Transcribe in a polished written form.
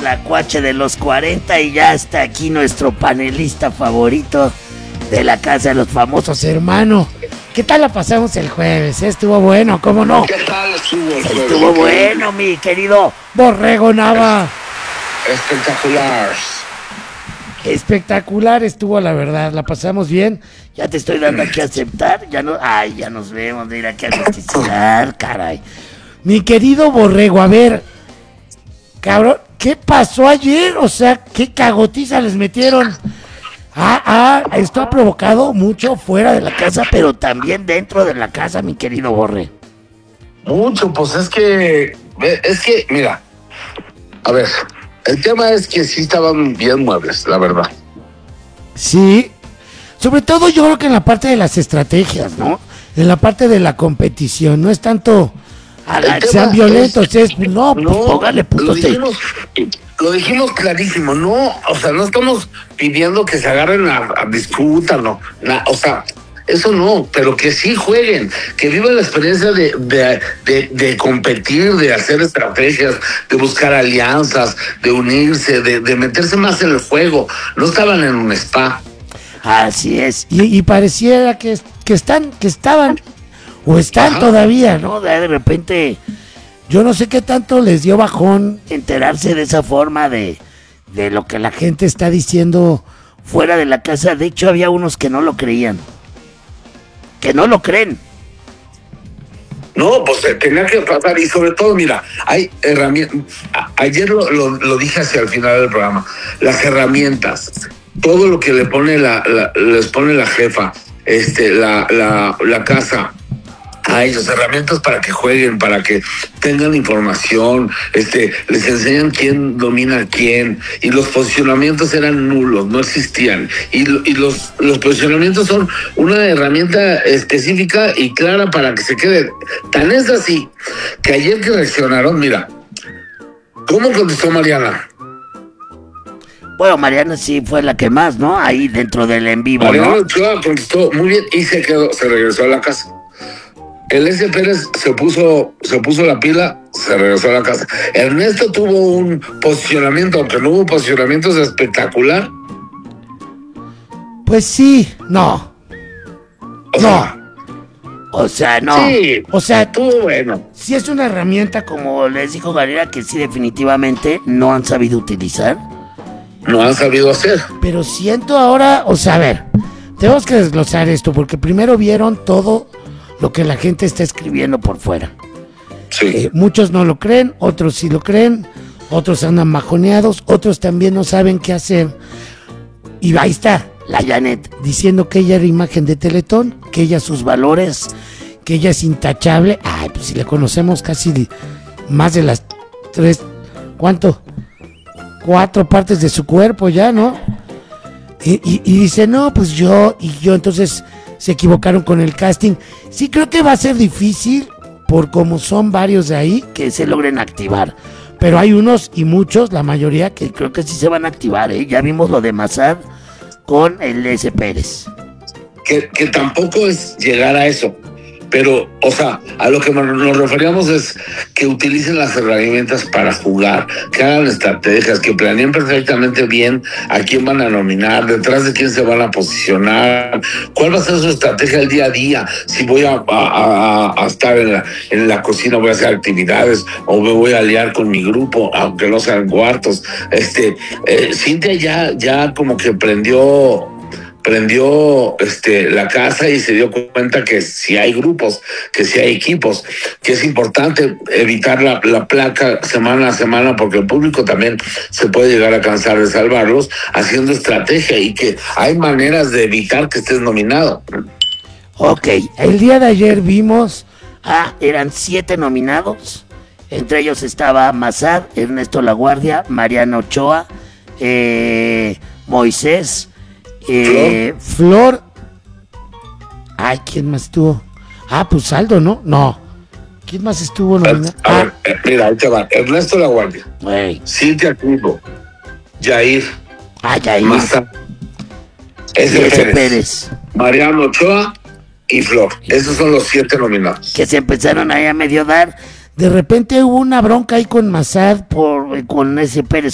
Tlacuache de los 40 y ya está aquí nuestro panelista favorito de la Casa de los Famosos. Hermano, ¿qué tal la pasamos el jueves? Estuvo bueno, ¿cómo no? ¿Qué tal estuvo el jueves? Estuvo bueno, mi querido Borrego Nava. Espectacular. Espectacular estuvo, la verdad, la pasamos bien. Ya te estoy dando aquí a aceptar, ya no, ay, ya nos vemos, mira aquí a justificar, caray. Mi querido Borrego, a ver, cabrón, ¿qué pasó ayer? O sea, ¿qué cagotiza les metieron? Esto ha provocado mucho fuera de la casa, pero también dentro de la casa, mi querido Borre. Mucho, pues es que, mira, a ver, el tema es que sí estaban bien muebles, la verdad. Sí, sobre todo yo creo que en la parte de las estrategias, ¿no? En la parte de la competición, no es tanto a la que sean violentos, póngale puntos. Lo dijimos clarísimo, no, o sea, no estamos pidiendo que se agarren a disputar, no, o sea, eso no, pero que sí jueguen, que vivan la experiencia de competir, de hacer estrategias, de buscar alianzas, de unirse, de meterse más en el juego. No estaban en un spa. Así es, y pareciera que estaban o están todavía, ¿no? De repente, yo no sé qué tanto les dio bajón enterarse de esa forma de lo que la gente está diciendo fuera de la casa. De hecho, había unos que no lo creían. Que no lo creen. No, pues tenía que pasar, y sobre todo, mira, hay herramientas. Ayer lo dije hacia el final del programa. Las herramientas, todo lo que les pone la jefa, la casa, a ellos, herramientas para que jueguen, para que tengan información, les enseñan quién domina a quién, y los posicionamientos eran nulos, no existían, y los posicionamientos son una herramienta específica y clara para que se quede. Tan es así que ayer que reaccionaron, mira, ¿cómo contestó Mariana? Bueno, Mariana sí fue la que más, ¿no? Ahí dentro del en vivo, Mariana ¿no? Ochoa contestó muy bien y se regresó a la casa. El S. Pérez se puso la pila, se regresó a la casa. Ernesto tuvo un posicionamiento, aunque no hubo posicionamientos espectacular. Pues sí, no. O sea, no. Sí, o sea, estuvo bueno. Sí es una herramienta, como les dijo Galera, que sí definitivamente no han sabido utilizar. No han sabido hacer. Pero siento ahora, o sea, a ver, tenemos que desglosar esto, porque primero vieron todo lo que la gente está escribiendo por fuera. Sí. Muchos no lo creen, otros sí lo creen, otros andan majoneados, otros también no saben qué hacer. Y ahí está la Janet diciendo que ella era imagen de Teletón, que ella sus valores, que ella es intachable. Ay, pues si le conocemos casi más de las 4 partes de su cuerpo ya, ¿no? Y dice, no, pues yo, entonces se equivocaron con el casting. Sí, creo que va a ser difícil, por como son varios de ahí, que se logren activar. Pero hay unos y muchos, la mayoría, que creo que sí se van a activar, ¿eh? Ya vimos lo de Massad con el S. Pérez. Que tampoco es llegar a eso. Pero, o sea, a lo que nos referíamos es que utilicen las herramientas para jugar, que hagan estrategias, que planeen perfectamente bien a quién van a nominar, detrás de quién se van a posicionar, cuál va a ser su estrategia el día a día, si voy a estar en la cocina, voy a hacer actividades o me voy a aliar con mi grupo, aunque no sean cuartos. Cintia ya como que prendió la casa y se dio cuenta que si hay grupos, que si hay equipos, que es importante evitar la placa semana a semana, porque el público también se puede llegar a cansar de salvarlos, haciendo estrategia, y que hay maneras de evitar que estés nominado. Ok, el día de ayer vimos, eran 7 nominados, entre ellos estaba Massad, Ernesto Laguardia, Mariana Ochoa, Moisés, Flor. Ay, ¿quién más estuvo? Pues Aldo, ¿no? No. ¿Quién más estuvo nominado? Mira, ahí te va. Ernesto Laguardia, Cintia Clipo, Yair, Massad, S. Pérez, Mariano Ochoa y Flor. Esos son los 7 nominados. Que se empezaron ahí a medio dar. De repente hubo una bronca ahí con Massad con S. Pérez.